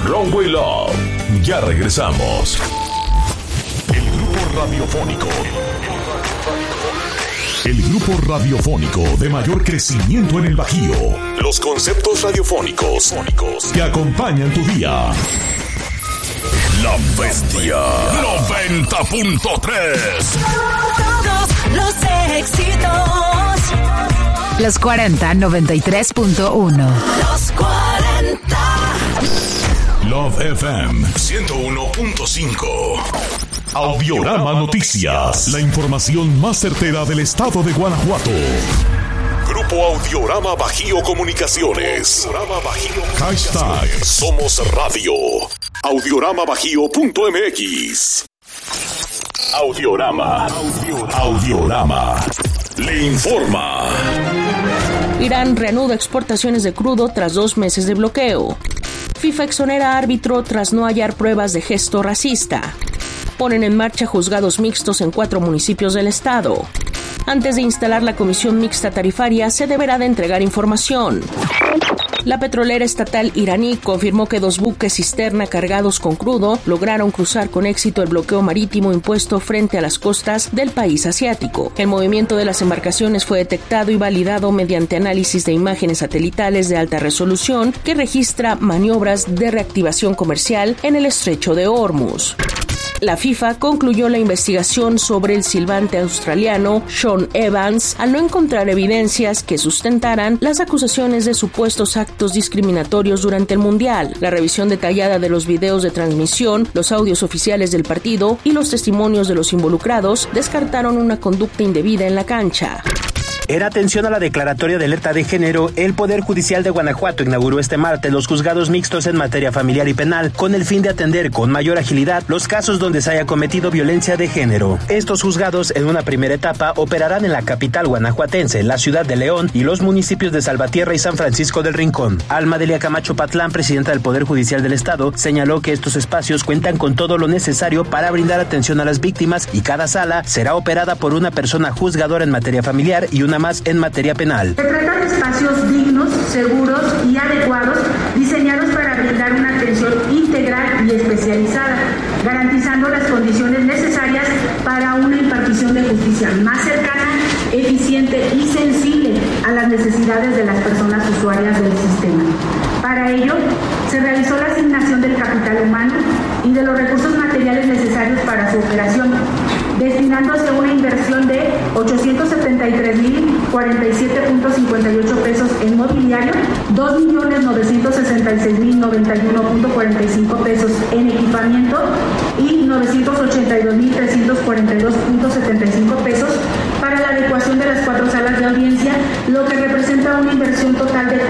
Runway Love. Ya regresamos. El grupo radiofónico de mayor crecimiento en el Bajío. Los conceptos radiofónicos que acompañan tu día. La Bestia 90.3. Todos los éxitos. Los 40 93.1. Los 40. Love FM 101.5. Audiorama Noticias. La información más certera del estado de Guanajuato. Grupo Audiorama Bajío Comunicaciones. Hashtag Somos Radio. Audioramabajío.mx. Audiorama. Le informa. Irán reanuda exportaciones de crudo tras 2 meses de bloqueo. FIFA exonera árbitro tras no hallar pruebas de gesto racista. Ponen en marcha juzgados mixtos en 4 municipios del estado. Antes de instalar la comisión mixta tarifaria, se deberá de entregar información. La petrolera estatal iraní confirmó que 2 buques cisterna cargados con crudo lograron cruzar con éxito el bloqueo marítimo impuesto frente a las costas del país asiático. El movimiento de las embarcaciones fue detectado y validado mediante análisis de imágenes satelitales de alta resolución que registra maniobras de reactivación comercial en el estrecho de Hormuz. La FIFA concluyó la investigación sobre el silbante australiano Shaun Evans al no encontrar evidencias que sustentaran las acusaciones de supuestos actos discriminatorios durante el Mundial. La revisión detallada de los videos de transmisión, los audios oficiales del partido y los testimonios de los involucrados descartaron una conducta indebida en la cancha. En atención a la declaratoria de alerta de género, el Poder Judicial de Guanajuato inauguró este martes los juzgados mixtos en materia familiar y penal, con el fin de atender con mayor agilidad los casos donde se haya cometido violencia de género. Estos juzgados, en una primera etapa, operarán en la capital guanajuatense, la ciudad de León y los municipios de Salvatierra y San Francisco del Rincón. Alma Delia Camacho Patlán, presidenta del Poder Judicial del Estado, señaló que estos espacios cuentan con todo lo necesario para brindar atención a las víctimas y cada sala será operada por una persona juzgadora en materia familiar y una más en materia penal. Se trata de espacios dignos, seguros y adecuados, diseñados para brindar una atención integral y especializada, garantizando las condiciones necesarias para una impartición de justicia más cercana, eficiente y sensible a las necesidades de las personas usuarias del sistema. Para ello, se realizó la asignación del capital humano y de los recursos materiales necesarios para su operación, destinándose una inversión de 873,047.58 pesos en mobiliario, 2,966,091.45 pesos en equipamiento y 982,342.75 pesos para la adecuación de las 4 salas de audiencia, lo que representa una inversión total de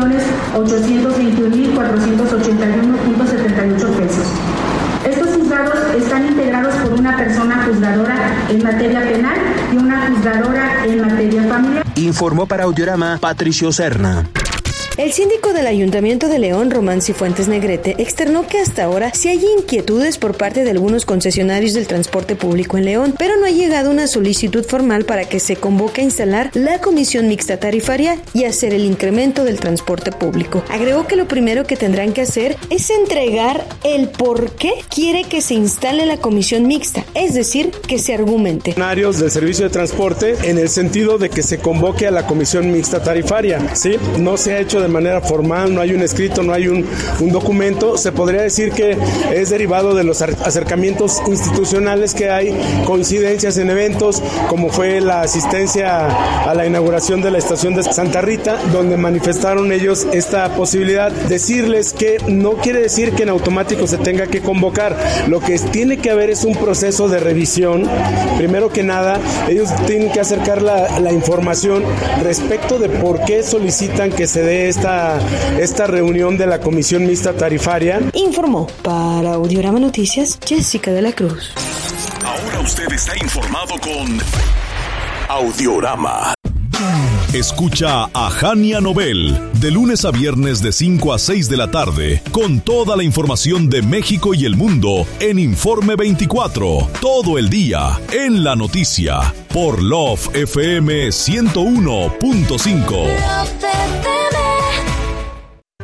4,821,481.78 pesos. Estos juzgados están integrados por una persona juzgadora en materia penal y una juzgadora en materia familiar. Informó para Audiorama Patricio Serna. El síndico del Ayuntamiento de León, Román Cifuentes Negrete, externó que hasta ahora sí hay inquietudes por parte de algunos concesionarios del transporte público en León, pero no ha llegado una solicitud formal para que se convoque a instalar la comisión mixta tarifaria y hacer el incremento del transporte público. Agregó que lo primero que tendrán que hacer es entregar el por qué quiere que se instale la comisión mixta, es decir, que se argumente. Del servicio de transporte en el sentido de que se convoque a la comisión mixta tarifaria, ¿sí? No se ha hecho de manera formal, no hay un escrito, no hay un documento. Se podría decir que es derivado de los acercamientos institucionales que hay, coincidencias en eventos, como fue la asistencia a la inauguración de la estación de Santa Rita, donde manifestaron ellos esta posibilidad. Decirles que no quiere decir que en automático se tenga que convocar. Lo que tiene que haber es un proceso de revisión. Primero que nada, ellos tienen que acercar la información respecto de por qué solicitan que se dé esta reunión de la comisión mixta tarifaria. Informó para Audiorama Noticias Jessica de la Cruz. Ahora usted está informado con Audiorama. Escucha a Jania Nobel de lunes a viernes de 5 a 6 de la tarde con toda la información de México y el mundo en Informe 24, todo el día en la noticia por Love FM 101.5.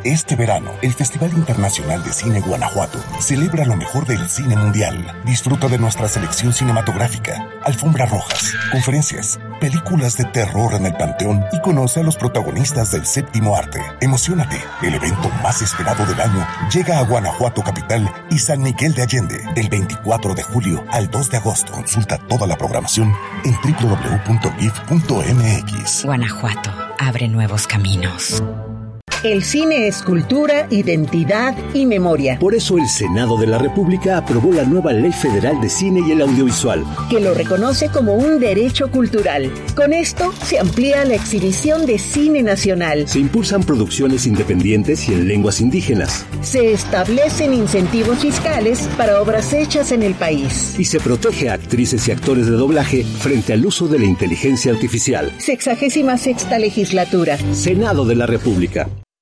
Este verano, el Festival Internacional de Cine Guanajuato celebra lo mejor del cine mundial. Disfruta de nuestra selección cinematográfica, alfombras rojas, conferencias, películas de terror en el Panteón y conoce a los protagonistas del séptimo arte. Emociónate, el evento más esperado del año llega a Guanajuato capital y San Miguel de Allende del 24 de julio al 2 de agosto. Consulta toda la programación en www.gif.mx. Guanajuato, abre nuevos caminos. El cine es cultura, identidad y memoria. Por eso el Senado de la República aprobó la nueva Ley Federal de Cine y el Audiovisual, que lo reconoce como un derecho cultural. Con esto se amplía la exhibición de cine nacional. Se impulsan producciones independientes y en lenguas indígenas. Se establecen incentivos fiscales para obras hechas en el país. Y se protege a actrices y actores de doblaje frente al uso de la inteligencia artificial. 66ª legislatura. Senado de la República.